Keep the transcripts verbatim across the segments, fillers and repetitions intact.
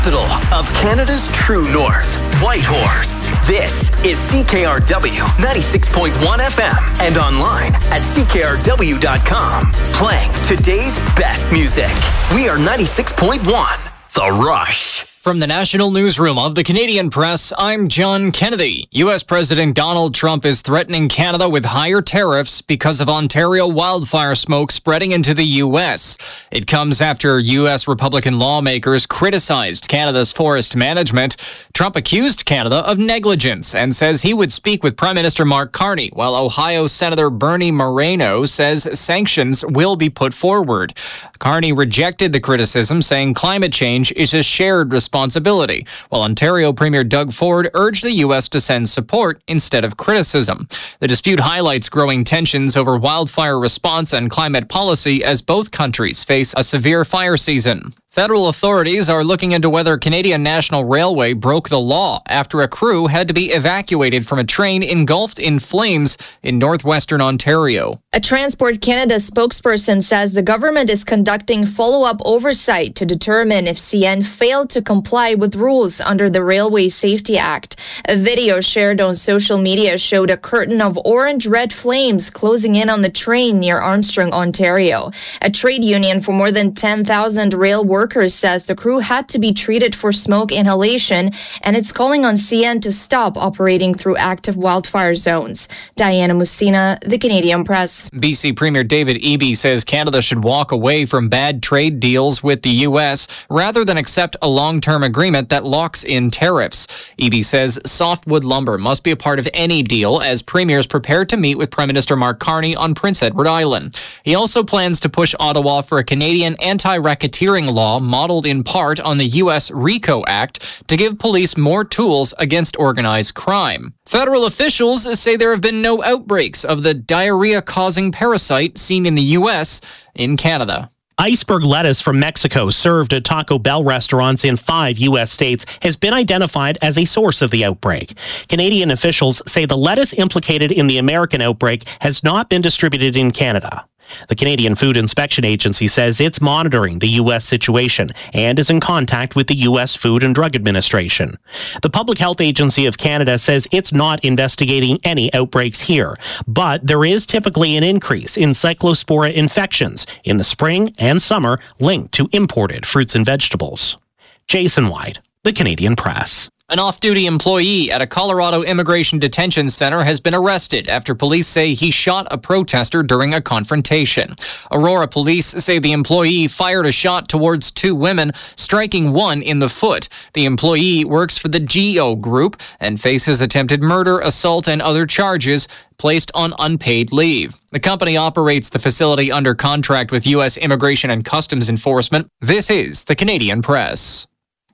Capital of Canada's true north, Whitehorse. This is C K R W ninety-six point one F M and online at C K R W dot com. Playing today's best music. We are ninety-six point one, The Rush. From the National Newsroom of the Canadian Press, I'm John Kennedy. U S President Donald Trump is threatening Canada with higher tariffs because of Ontario wildfire smoke spreading into the U S. It comes after U S Republican lawmakers criticized Canada's forest management. Trump accused Canada of negligence and says he would speak with Prime Minister Mark Carney, while Ohio Senator Bernie Moreno says sanctions will be put forward. Carney rejected the criticism, saying climate change is a shared responsibility, while Ontario Premier Doug Ford urged the U S to send support instead of criticism. The dispute highlights growing tensions over wildfire response and climate policy as both countries face a severe fire season. Federal authorities are looking into whether Canadian National Railway broke the law after a crew had to be evacuated from a train engulfed in flames in northwestern Ontario. A Transport Canada spokesperson says the government is conducting follow-up oversight to determine if C N failed to comply with rules under the Railway Safety Act. A video shared on social media showed a curtain of orange-red flames closing in on the train near Armstrong, Ontario. A trade union for more than ten thousand rail workers Workers says the crew had to be treated for smoke inhalation, and it's calling on C N to stop operating through active wildfire zones. Diana Musina, The Canadian Press. B C Premier David Eby says Canada should walk away from bad trade deals with the U S rather than accept a long-term agreement that locks in tariffs. Eby says softwood lumber must be a part of any deal as premiers prepare to meet with Prime Minister Mark Carney on Prince Edward Island. He also plans to push Ottawa for a Canadian anti-racketeering law modeled in part on the U S RICO Act to give police more tools against organized crime. Federal officials say there have been no outbreaks of the diarrhea-causing parasite seen in the U S in Canada. Iceberg lettuce from Mexico served at Taco Bell restaurants in five U S states has been identified as a source of the outbreak. Canadian officials say the lettuce implicated in the American outbreak has not been distributed in Canada. The Canadian Food Inspection Agency says it's monitoring the U S situation and is in contact with the U S Food and Drug Administration. The Public Health Agency of Canada says it's not investigating any outbreaks here, but there is typically an increase in cyclospora infections in the spring and summer linked to imported fruits and vegetables. Jason White, The Canadian Press. An off-duty employee at a Colorado immigration detention center has been arrested after police say he shot a protester during a confrontation. Aurora police say the employee fired a shot towards two women, striking one in the foot. The employee works for the G O Group and faces attempted murder, assault, and other charges, placed on unpaid leave. The company operates the facility under contract with U S Immigration and Customs Enforcement. This is the Canadian Press.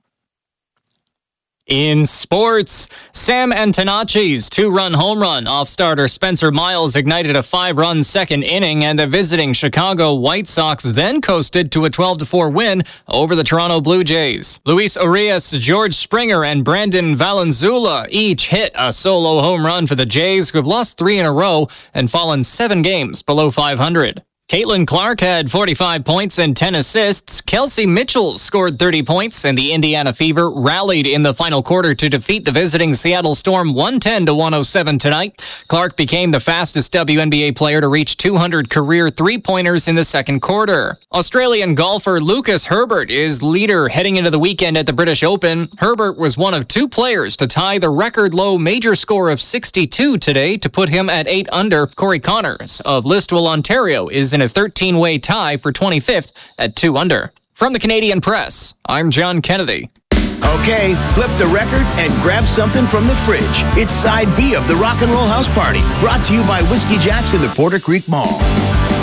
In sports, Sam Antonacci's two-run home run off starter Spencer Miles ignited a five-run second inning, and the visiting Chicago White Sox then coasted to a twelve to four win over the Toronto Blue Jays. Luis Urias, George Springer, and Brandon Valenzuela each hit a solo home run for the Jays, who have lost three in a row and fallen seven games below five hundred. Caitlin Clark had forty-five points and ten assists. Kelsey Mitchell scored thirty points, and the Indiana Fever rallied in the final quarter to defeat the visiting Seattle Storm one ten to one oh seven tonight. Clark became the fastest W N B A player to reach two hundred career three-pointers in the second quarter. Australian golfer Lucas Herbert is leader heading into the weekend at the British Open. Herbert was one of two players to tie the record-low major score of sixty-two today to put him at eight under. Corey Connors of Listowel, Ontario, is in a thirteen-way tie for twenty-fifth at two under. From the Canadian Press, I'm John Kennedy. Okay, flip the record and grab something from the fridge. It's Side B of the Rock and Roll House Party, brought to you by Whiskey Jack's in the Porter Creek Mall.